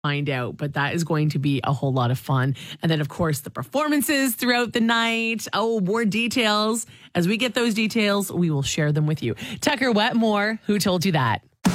find out, but that is going to be a whole lot of fun. And then, of course, the performances throughout the night. Oh, more details. As we get those details, we will share them with you. Tucker Wetmore, who told you that?